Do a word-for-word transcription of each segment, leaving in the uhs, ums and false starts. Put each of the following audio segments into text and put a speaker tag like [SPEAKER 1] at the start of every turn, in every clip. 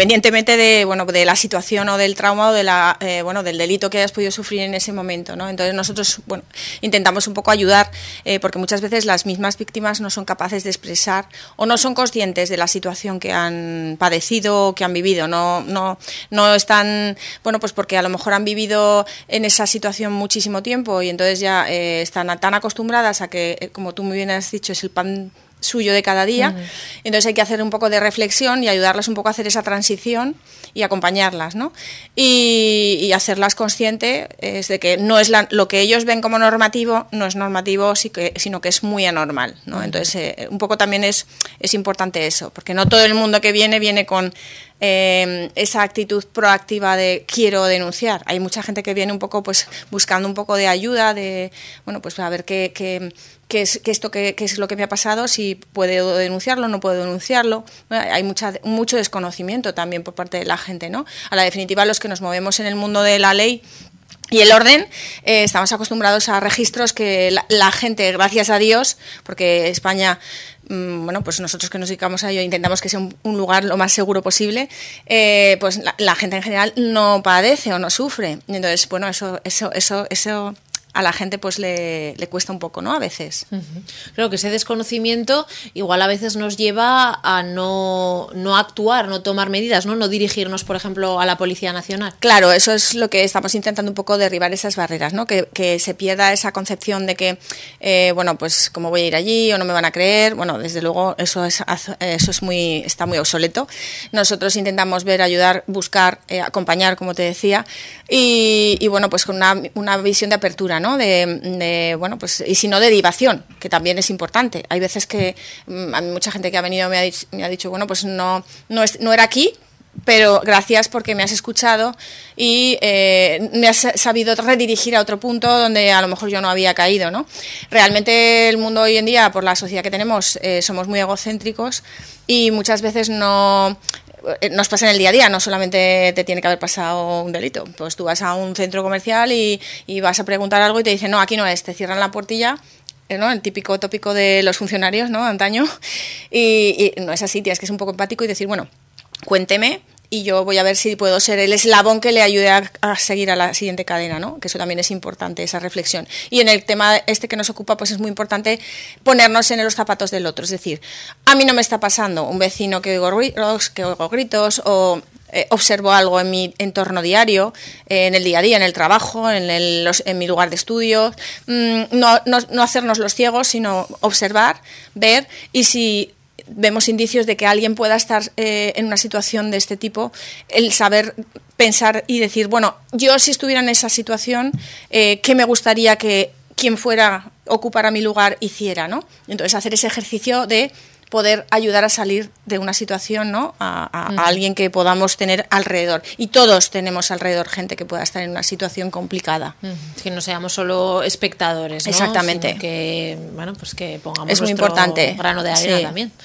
[SPEAKER 1] independientemente de, bueno, de la situación o del trauma o de la, eh, bueno, del delito que hayas podido sufrir en ese momento, ¿no? Entonces nosotros, bueno, intentamos un poco ayudar, eh, porque muchas veces las mismas víctimas no son capaces de expresar o no son conscientes de la situación que han padecido o que han vivido, no, no, no están, bueno, pues porque a lo mejor han vivido en esa situación muchísimo tiempo y entonces ya eh, están tan acostumbradas a que, eh, como tú muy bien has dicho, es el pan suyo de cada día, uh-huh. Entonces hay que hacer un poco de reflexión y ayudarlas un poco a hacer esa transición y acompañarlas, ¿no? Y, y hacerlas conscientes es de que no es la, lo que ellos ven como normativo, no es normativo, sí que, sino que es muy anormal, ¿no? Uh-huh. Entonces eh, un poco también es, es importante eso, porque no todo el mundo que viene, viene con eh, esa actitud proactiva de quiero denunciar. Hay mucha gente que viene un poco pues buscando un poco de ayuda, de, bueno, pues a ver qué... qué qué es, qué esto, qué, qué es lo que me ha pasado, si puedo denunciarlo, no puedo denunciarlo. Bueno, hay mucha, mucho desconocimiento también por parte de la gente, ¿no? A la definitiva, los que nos movemos en el mundo de la ley y el orden, eh, estamos acostumbrados a registros que la, la gente, gracias a Dios, porque España, mmm, bueno, pues nosotros que nos dedicamos a ello intentamos que sea un, un lugar lo más seguro posible, eh, pues la, la gente en general no padece o no sufre. Entonces, bueno, eso, eso, eso, eso a la gente pues le, le cuesta un poco, ¿no? A veces.
[SPEAKER 2] Uh-huh. Creo que ese desconocimiento igual a veces nos lleva a no, no actuar, no tomar medidas, ¿no? No dirigirnos, por ejemplo, a la Policía Nacional.
[SPEAKER 1] Claro, eso es lo que estamos intentando un poco derribar esas barreras, ¿no? Que, que se pierda esa concepción de que, eh, bueno, pues cómo voy a ir allí o no me van a creer. Bueno, desde luego eso es, eso es muy, está muy obsoleto. Nosotros intentamos ver, ayudar, buscar, eh, acompañar, como te decía, y, y bueno, pues con una, una visión de apertura, ¿no? De, de, bueno, pues, y si no, de derivación, que también es importante. Hay veces que a mí mucha gente que ha venido me ha dicho, me ha dicho bueno, pues no, no, es, no era aquí, pero gracias porque me has escuchado y eh, me has sabido redirigir a otro punto donde a lo mejor yo no había caído, ¿no? Realmente el mundo hoy en día, por la sociedad que tenemos, eh, somos muy egocéntricos y muchas veces no... nos pasa en el día a día, no solamente te tiene que haber pasado un delito, pues tú vas a un centro comercial y, y vas a preguntar algo y te dicen, no, aquí no es, te cierran la puertilla, ¿no? El típico tópico de los funcionarios, ¿no? Antaño, y, y no es así, tienes que ser un poco empático y decir, bueno, cuénteme y yo voy a ver si puedo ser el eslabón que le ayude a, a seguir a la siguiente cadena, ¿no? Que eso también es importante, esa reflexión. Y en el tema este que nos ocupa, pues es muy importante ponernos en los zapatos del otro. Es decir, a mí no me está pasando un vecino que oigo gritos, que oigo gritos o eh, observo algo en mi entorno diario, eh, en el día a día, en el trabajo, en, el, los, en mi lugar de estudio. Mm, no, no, no hacernos los ciegos, sino observar, ver y si vemos indicios de que alguien pueda estar eh, en una situación de este tipo, el saber pensar y decir, bueno, yo si estuviera en esa situación, eh, ¿qué me gustaría que quien fuera ocupara mi lugar hiciera, ¿no? Entonces hacer ese ejercicio de poder ayudar a salir de una situación, ¿no? A, a, uh-huh. a alguien que podamos tener alrededor. Y todos tenemos alrededor gente que pueda estar en una situación complicada.
[SPEAKER 2] Uh-huh. Que no seamos solo espectadores, ¿no?
[SPEAKER 1] Exactamente.
[SPEAKER 2] Sino que, bueno, pues que pongamos
[SPEAKER 1] es muy
[SPEAKER 2] nuestro
[SPEAKER 1] importante.
[SPEAKER 2] grano de arena
[SPEAKER 1] sí.
[SPEAKER 2] también.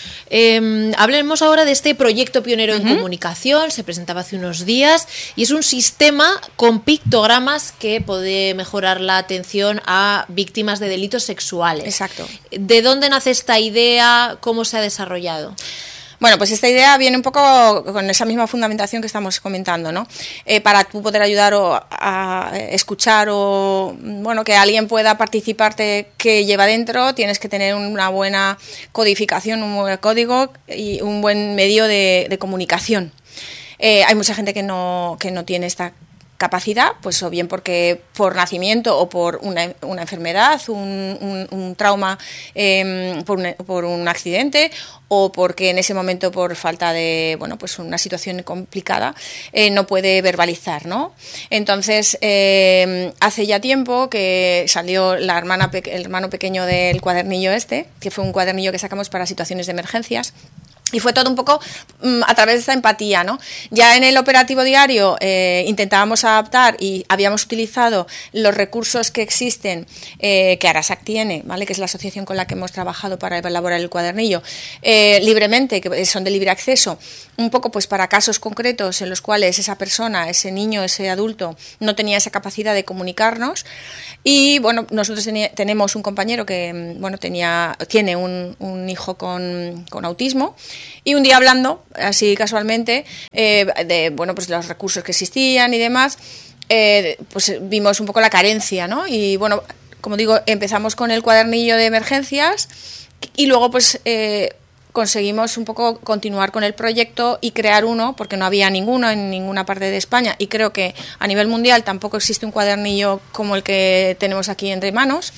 [SPEAKER 2] Eh, hablemos ahora de este proyecto pionero en
[SPEAKER 1] uh-huh.
[SPEAKER 2] comunicación, se presentaba hace unos días y es un sistema con pictogramas que puede mejorar la atención a víctimas de delitos sexuales.
[SPEAKER 1] Exacto.
[SPEAKER 2] ¿De dónde nace esta idea? ¿Cómo se ha desarrollado?
[SPEAKER 1] Bueno, pues esta idea viene un poco con esa misma fundamentación que estamos comentando, ¿no? Eh, para tú poder ayudar o a escuchar o, bueno, que alguien pueda participarte que lleva dentro, tienes que tener una buena codificación, un buen código y un buen medio de, de comunicación. Eh, hay mucha gente que no, que no tiene esta capacidad, pues o bien porque por nacimiento o por una, una enfermedad, un, un, un trauma eh, por, un, por un accidente o porque en ese momento por falta de, bueno, pues una situación complicada eh, no puede verbalizar, ¿no? Entonces eh, hace ya tiempo que salió la hermana el hermano pequeño del cuadernillo este, que fue un cuadernillo que sacamos para situaciones de emergencias. Y fue todo un poco um, a través de esta empatía, ¿no? Ya en el operativo diario eh, intentábamos adaptar y habíamos utilizado los recursos que existen, eh, que Arasac tiene, ¿vale? Que es la asociación con la que hemos trabajado para elaborar el cuadernillo, eh, libremente, que son de libre acceso, un poco pues para casos concretos en los cuales esa persona, ese niño, ese adulto no tenía esa capacidad de comunicarnos. Y bueno, nosotros ten- tenemos un compañero que bueno tenía tiene un, un hijo con, con autismo. Y un día hablando, así casualmente, eh, de bueno, pues de los recursos que existían y demás, eh, pues vimos un poco la carencia, ¿no? Y bueno, como digo, empezamos con el cuadernillo de emergencias y luego pues eh, conseguimos un poco continuar con el proyecto y crear uno, porque no había ninguno en ninguna parte de España, y creo que a nivel mundial tampoco existe un cuadernillo como el que tenemos aquí entre manos.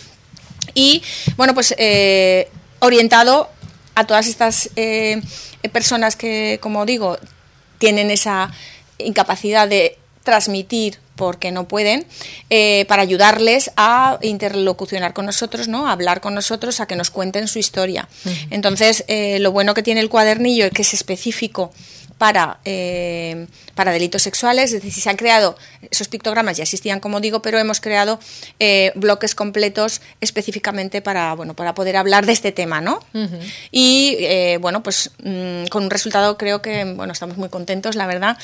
[SPEAKER 1] Y bueno, pues eh, orientado a todas estas eh, personas que, como digo, tienen esa incapacidad de transmitir porque no pueden, eh, para ayudarles a interlocucionar con nosotros, ¿no? A hablar con nosotros, a que nos cuenten su historia. Uh-huh. Entonces, eh, lo bueno que tiene el cuadernillo es que es específico para, eh, para delitos sexuales, es decir, se han creado, esos pictogramas ya existían, como digo, pero hemos creado eh, bloques completos específicamente para, bueno, para poder hablar de este tema, ¿no? Uh-huh. Y, eh, bueno, pues mmm, con un resultado creo que, bueno, estamos muy contentos, la verdad.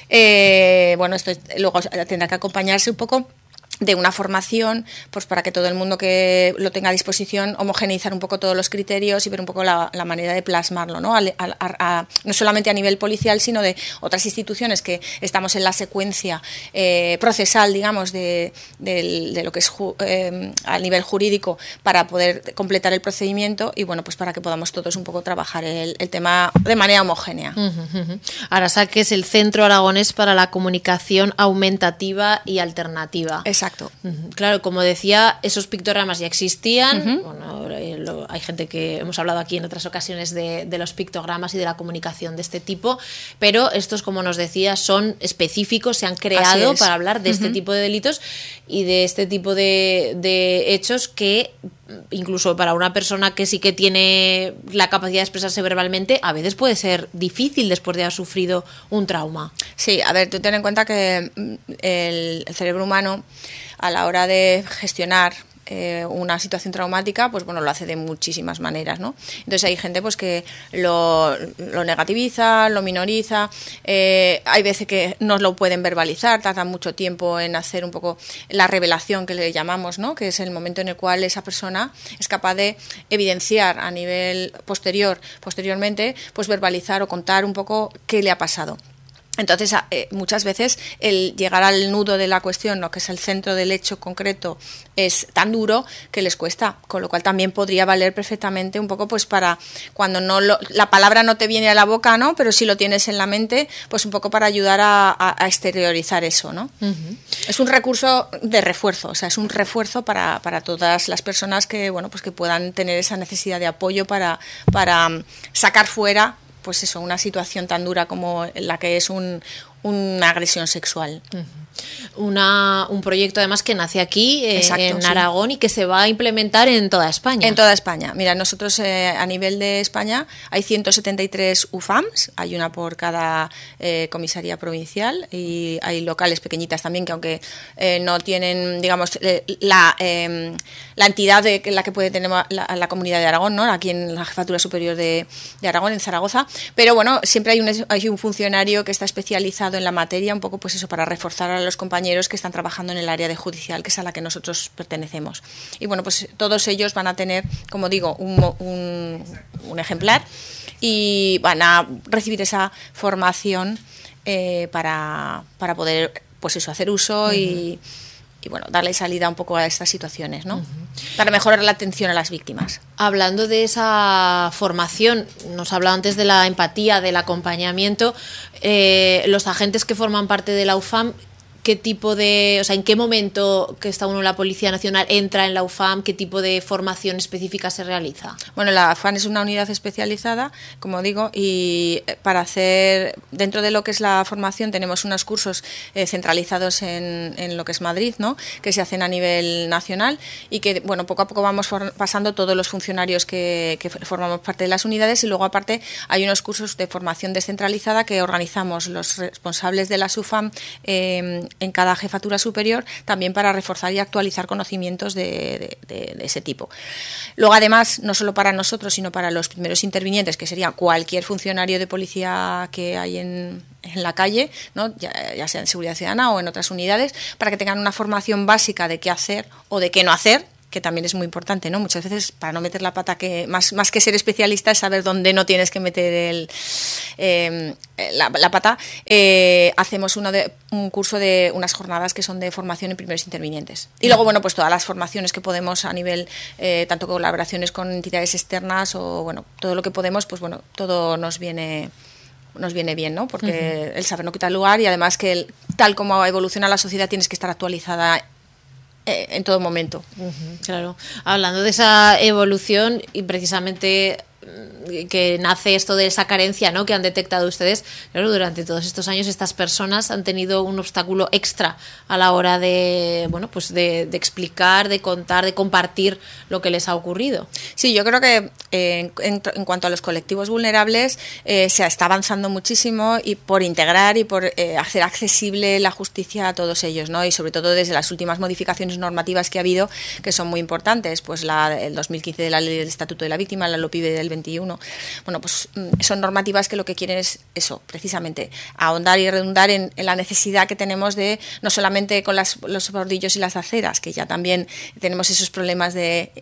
[SPEAKER 1] Eh, bueno, esto luego tendrá que acompañarse un poco de una formación, pues para que todo el mundo que lo tenga a disposición homogeneizar un poco todos los criterios y ver un poco la, la manera de plasmarlo, ¿no? A, a, a, no solamente a nivel policial, sino de otras instituciones que estamos en la secuencia eh, procesal, digamos, de, de, de lo que es ju, eh, a nivel jurídico para poder completar el procedimiento y, bueno, pues para que podamos todos un poco trabajar el, el tema de manera homogénea.
[SPEAKER 2] Uh-huh, uh-huh. Arasaq es el Centro Aragonés para la Comunicación Aumentativa y Alternativa.
[SPEAKER 1] Exacto.
[SPEAKER 2] Claro, como decía, esos pictogramas ya existían. Uh-huh. Bueno, lo, hay gente que hemos hablado aquí en otras ocasiones de, de los pictogramas y de la comunicación de este tipo, pero estos, como nos decía, son específicos, se han creado para hablar de uh-huh. este tipo de delitos y de este tipo de, de hechos que, incluso para una persona que sí que tiene la capacidad de expresarse verbalmente, a veces puede ser difícil después de haber sufrido un trauma.
[SPEAKER 1] Sí, a ver, tú ten en cuenta que el, el cerebro humano, a la hora de gestionar eh, una situación traumática, pues bueno, lo hace de muchísimas maneras, ¿no? Entonces hay gente pues que lo, lo negativiza, lo minoriza, eh, hay veces que no lo pueden verbalizar, tardan mucho tiempo en hacer un poco la revelación que le llamamos, ¿no? Que es el momento en el cual esa persona es capaz de evidenciar a nivel posterior, posteriormente, pues verbalizar o contar un poco qué le ha pasado. Entonces, eh, muchas veces el llegar al nudo de la cuestión, ¿no? Que es el centro del hecho concreto, es tan duro que les cuesta, con lo cual también podría valer perfectamente un poco pues para cuando no lo, la palabra no te viene a la boca, ¿no? Pero sí lo tienes en la mente, pues un poco para ayudar a, a, a exteriorizar eso, ¿no? Uh-huh. Es un recurso de refuerzo, o sea, es un refuerzo para, para todas las personas que, bueno, pues que puedan tener esa necesidad de apoyo para, para sacar fuera, pues eso, una situación tan dura como la que es un, una agresión sexual.
[SPEAKER 2] Uh-huh. Una, un proyecto además que nace aquí eh, Exacto, en Aragón sí. y que se va a implementar en toda España.
[SPEAKER 1] En toda España. Mira, nosotros eh, a nivel de España hay ciento setenta y tres U F A Ms, hay una por cada eh, comisaría provincial y hay locales pequeñitas también que aunque eh, no tienen, digamos, eh, la, eh, la entidad de la que puede tener la, la Comunidad de Aragón, ¿no? Aquí en la Jefatura Superior de, de Aragón, en Zaragoza, pero bueno, siempre hay un, hay un funcionario que está especializado en la materia, un poco pues eso, para reforzar a los compañeros que están trabajando en el área de judicial, que es a la que nosotros pertenecemos. Y bueno, pues todos ellos van a tener, como digo, un, un, un ejemplar y van a recibir esa formación eh, para, para poder, pues eso, hacer uso uh-huh. y, y bueno, darle salida un poco a estas situaciones, ¿no? Uh-huh. Para mejorar la atención a las víctimas.
[SPEAKER 2] Hablando de esa formación, nos hablaba antes de la empatía, del acompañamiento, eh, los agentes que forman parte de la U F A M, ¿qué tipo de, o sea, en qué momento que está uno en la Policía Nacional entra en la U F A M, qué tipo de formación específica se realiza?
[SPEAKER 1] Bueno, la U F A M es una unidad especializada, como digo, y para hacer, dentro de lo que es la formación, tenemos unos cursos eh, centralizados en, en lo que es Madrid, ¿no? Que se hacen a nivel nacional y que, bueno, poco a poco vamos for- pasando todos los funcionarios que, que formamos parte de las unidades y luego, aparte, hay unos cursos de formación descentralizada que organizamos los responsables de las U F A M eh, en cada jefatura superior, también para reforzar y actualizar conocimientos de, de, de, de ese tipo. Luego, además, no solo para nosotros, sino para los primeros intervinientes, que sería cualquier funcionario de policía que hay en, en la calle, ¿no? ya, ya sea en seguridad ciudadana o en otras unidades, para que tengan una formación básica de qué hacer o de qué no hacer que también es muy importante, ¿no? Muchas veces para no meter la pata, que más, más que ser especialista es saber dónde no tienes que meter el, eh, la, la pata. Eh, hacemos uno de, un curso de unas jornadas que son de formación en primeros intervinientes. Y luego, bueno, pues todas las formaciones que podemos a nivel, eh, tanto colaboraciones con entidades externas o, bueno, todo lo que podemos, pues bueno, todo nos viene... nos viene bien, ¿no? Porque uh-huh. el saber no quita lugar y además que el, tal como evoluciona la sociedad tienes que estar actualizada eh, en todo momento.
[SPEAKER 2] Uh-huh, claro. Hablando de esa evolución y precisamente que nace esto de esa carencia, ¿no?, que han detectado ustedes, claro, durante todos estos años estas personas han tenido un obstáculo extra a la hora de, bueno, pues de, de explicar, de contar, de compartir lo que les ha ocurrido.
[SPEAKER 1] Sí, yo creo que eh, en, en cuanto a los colectivos vulnerables eh, se está avanzando muchísimo y por integrar y por eh, hacer accesible la justicia a todos ellos, ¿no? Y sobre todo desde las últimas modificaciones normativas que ha habido, que son muy importantes, pues la el dos mil quince de la Ley del Estatuto de la Víctima, la LOPIDE del veintiuno. Bueno, pues son normativas que lo que quieren es eso, precisamente, ahondar y redundar en, en la necesidad que tenemos de, no solamente con las, los bordillos y las aceras, que ya también tenemos esos problemas de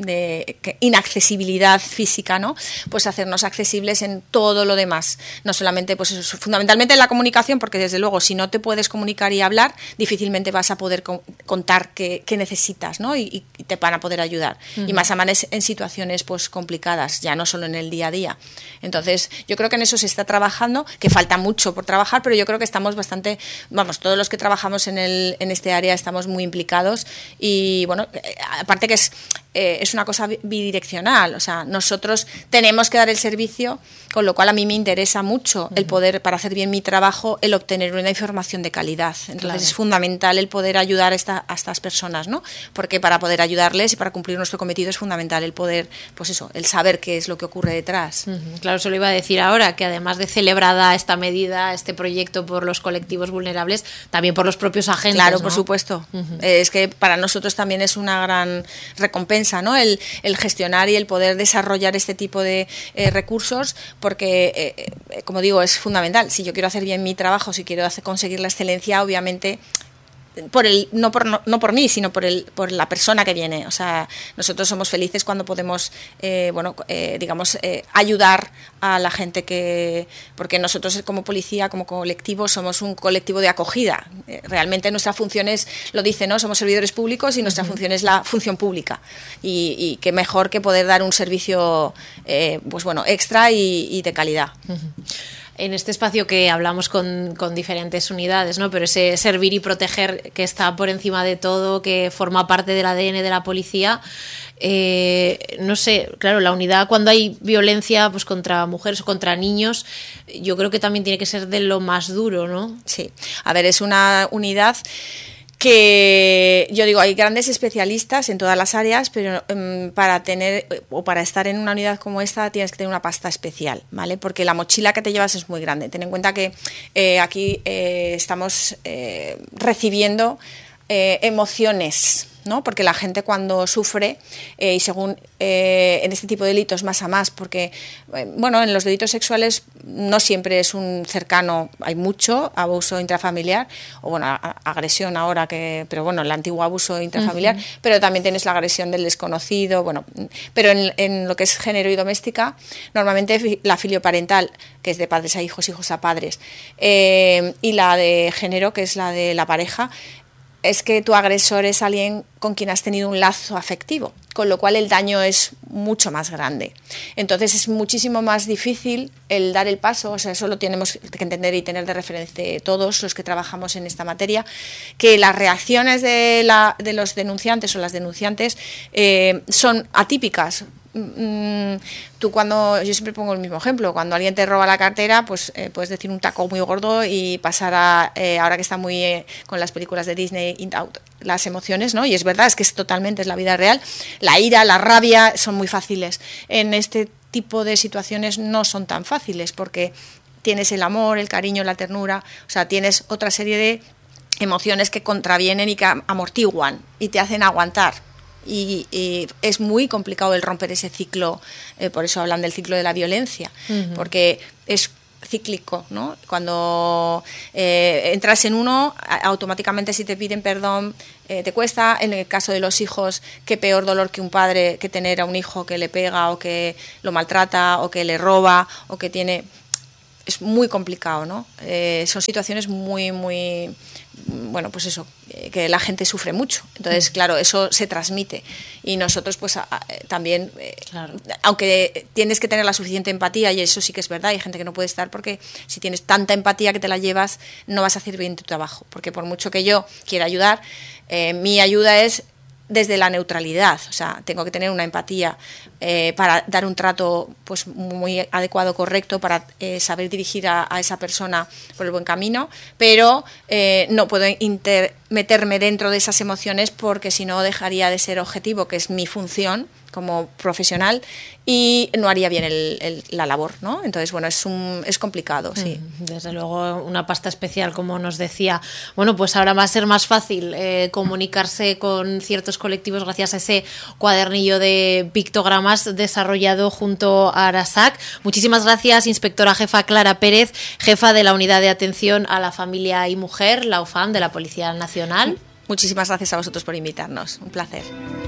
[SPEAKER 1] de inaccesibilidad física, ¿no? Pues hacernos accesibles en todo lo demás, no solamente, pues eso, fundamentalmente en la comunicación, porque desde luego si no te puedes comunicar y hablar, difícilmente vas a poder con, contar qué, qué necesitas, ¿no? Y, y te van a poder ayudar. Uh-huh. Y más a más en situaciones pues complicadas, ya no solo en el día a día. Entonces, yo creo que en eso se está trabajando, que falta mucho por trabajar, pero yo creo que estamos bastante, vamos, todos los que trabajamos en el en este área estamos muy implicados y bueno, aparte que es Eh, es una cosa bidireccional, o sea, nosotros tenemos que dar el servicio, con lo cual a mí me interesa mucho uh-huh. el poder, para hacer bien mi trabajo, el obtener una información de calidad. Entonces claro. es fundamental el poder ayudar a, esta, a estas personas, ¿no? Porque para poder ayudarles y para cumplir nuestro cometido es fundamental el poder, pues eso, el saber qué es lo que ocurre detrás.
[SPEAKER 2] Uh-huh. Claro, eso lo iba a decir ahora, que además de celebrada esta medida, este proyecto por los colectivos vulnerables, también por los propios agentes,
[SPEAKER 1] Claro,
[SPEAKER 2] ¿no?
[SPEAKER 1] por supuesto. Uh-huh. Eh, es que para nosotros también es una gran recompensa, ¿no? El, el gestionar y el poder desarrollar este tipo de eh, recursos, porque, eh, como digo, es fundamental. Si yo quiero hacer bien mi trabajo, si quiero hacer, conseguir la excelencia, obviamente por el no por no, no por mí sino por el por la persona que viene, o sea, nosotros somos felices cuando podemos eh, bueno eh, digamos eh, ayudar a la gente, que porque nosotros como policía, como colectivo, somos un colectivo de acogida. Eh, realmente nuestra función es, lo dice, ¿no? Somos servidores públicos y nuestra uh-huh. función es la función pública, y, y qué mejor que poder dar un servicio eh, pues bueno, extra y, y de calidad.
[SPEAKER 2] Uh-huh. En este espacio que hablamos con, con diferentes unidades, ¿no? Pero ese servir y proteger que está por encima de todo, que forma parte del A D N de la policía, eh, no sé, claro, la unidad cuando hay violencia pues contra mujeres o contra niños, yo creo que también tiene que ser de lo más duro, ¿no?
[SPEAKER 1] Sí, a ver, es una unidad que yo digo, hay grandes especialistas en todas las áreas, pero um, para tener o para estar en una unidad como esta tienes que tener una pasta especial, ¿vale? Porque la mochila que te llevas es muy grande. Ten en cuenta que eh, aquí eh, estamos eh, recibiendo eh, emociones, ¿no? Porque la gente cuando sufre, eh, y según eh, en este tipo de delitos más a más, porque eh, bueno, en los delitos sexuales no siempre es un cercano, hay mucho abuso intrafamiliar, o bueno, a, a, agresión ahora, que pero bueno, el antiguo abuso intrafamiliar, uh-huh. pero también tienes la agresión del desconocido, bueno, pero en, en lo que es género y doméstica, normalmente la filioparental, que es de padres a hijos, hijos a padres, eh, y la de género, que es la de la pareja, es que tu agresor es alguien con quien has tenido un lazo afectivo, con lo cual el daño es mucho más grande. Entonces es muchísimo más difícil el dar el paso, o sea, eso lo tenemos que entender y tener de referencia todos los que trabajamos en esta materia, que las reacciones de, la, de los denunciantes o las denunciantes eh, son atípicas. Mm, tú cuando, yo siempre pongo el mismo ejemplo, cuando alguien te roba la cartera, pues eh, puedes decir un taco muy gordo y pasar a, eh, ahora que está muy eh, con las películas de Disney, in out, las emociones, ¿no? Y es verdad, es que es totalmente, es la vida real, la ira, la rabia son muy fáciles. En este tipo de situaciones no son tan fáciles, porque tienes el amor, el cariño, la ternura, o sea, tienes otra serie de emociones que contravienen y que amortiguan y te hacen aguantar. Y, y es muy complicado el romper ese ciclo, eh, por eso hablan del ciclo de la violencia, uh-huh. porque es cíclico, ¿no? Cuando eh, entras en uno, automáticamente si te piden perdón eh, te cuesta. En el caso de los hijos, qué peor dolor que un padre que tener a un hijo que le pega o que lo maltrata o que le roba o que tiene... Es muy complicado, ¿no? Eh, son situaciones muy, muy... Bueno, pues eso, eh, que la gente sufre mucho. Entonces, claro, eso se transmite. Y nosotros, pues a, a, también, eh, claro. aunque tienes que tener la suficiente empatía, y eso sí que es verdad, hay gente que no puede estar porque si tienes tanta empatía que te la llevas, no vas a hacer bien tu trabajo. Porque por mucho que yo quiera ayudar, eh, mi ayuda es desde la neutralidad, o sea, tengo que tener una empatía eh, para dar un trato pues muy adecuado, correcto, para eh, saber dirigir a, a esa persona por el buen camino, pero eh, no puedo inter- meterme dentro de esas emociones porque si no dejaría de ser objetivo, que es mi función como profesional, y no haría bien el, el, la labor, ¿no? Entonces, bueno, es un, es complicado, sí.
[SPEAKER 2] Desde luego, una pasta especial, como nos decía. Bueno, pues ahora va a ser más fácil eh, comunicarse con ciertos colectivos gracias a ese cuadernillo de pictogramas desarrollado junto a Arasac. Muchísimas gracias, inspectora jefa Clara Pérez, jefa de la Unidad de Atención a la Familia y Mujer, la U F A M, de la Policía Nacional.
[SPEAKER 1] Muchísimas gracias a vosotros por invitarnos. Un placer.